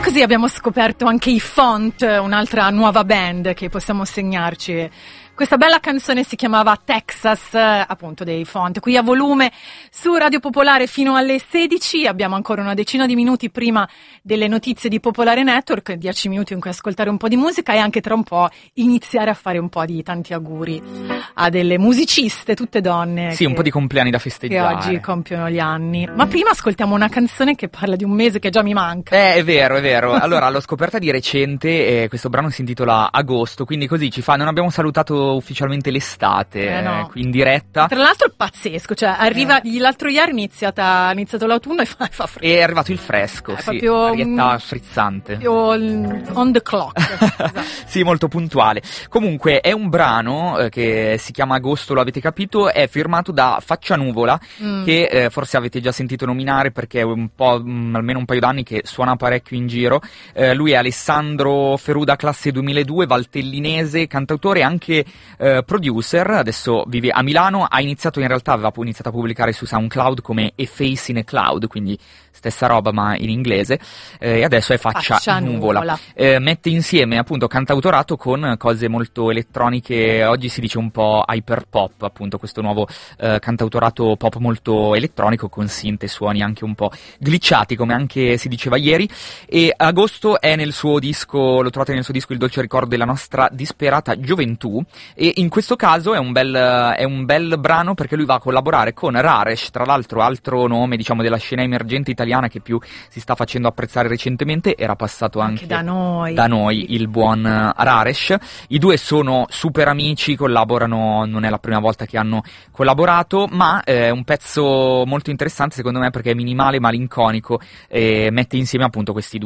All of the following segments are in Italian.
così abbiamo scoperto anche i Font, un'altra nuova band che possiamo segnarci. Questa bella canzone si chiamava Texas, appunto dei Font, qui a volume su Radio Popolare fino alle 16. Abbiamo ancora una decina di minuti prima delle notizie di Popolare Network, 10 minuti in cui ascoltare un po' di musica e anche tra un po' iniziare a fare un po' di tanti auguri a delle musiciste, tutte donne. Sì, un po' di compleanni da festeggiare. Che oggi compiono gli anni. Ma prima ascoltiamo una canzone che parla di un mese che già mi manca. È vero, è vero. Allora, l'ho scoperta di recente, questo brano si intitola Agosto, quindi così ci fa, non abbiamo salutato ufficialmente l'estate, no. Qui in diretta. Tra l'altro è pazzesco, cioè arriva l'altro ieri è iniziato l'autunno e fa freddo. E è arrivato il fresco, sì, proprio arietta frizzante. On the clock. Esatto. Sì, molto puntuale. Comunque è un brano che si chiama Agosto, lo avete capito, è firmato da Faccia Nuvola, che forse avete già sentito nominare perché è un po', almeno un paio d'anni che suona parecchio in giro. Lui è Alessandro Feruda, classe 2002, valtellinese, cantautore e anche producer, adesso vive a Milano, aveva iniziato a pubblicare su SoundCloud come A Face in a Cloud, quindi stessa roba ma in inglese, e adesso è Faccia Nuvola. Mette insieme appunto cantautorato con cose molto elettroniche, oggi si dice un po' hyper pop, appunto questo nuovo cantautorato pop molto elettronico con synth e suoni anche un po' glitchati come anche si diceva ieri. E Agosto è nel suo disco, lo trovate nel suo disco Il dolce ricordo della nostra disperata gioventù, e in questo caso è un bel brano perché lui va a collaborare con Raresh, tra l'altro altro nome diciamo della scena emergente italiana che più si sta facendo apprezzare recentemente, era passato anche da noi il buon Raresh. I due sono super amici, collaborano, non è la prima volta che hanno collaborato, ma è un pezzo molto interessante secondo me perché è minimale, malinconico, e mette insieme appunto queste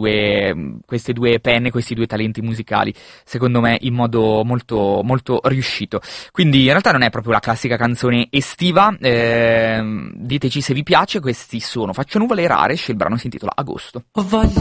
due penne, questi due talenti musicali, secondo me in modo molto, molto riuscito. Quindi in realtà non è proprio la classica canzone estiva, diteci se vi piace. Questi sono Faccia Nuvola e Raresh, il brano si intitola Agosto. Ho voglia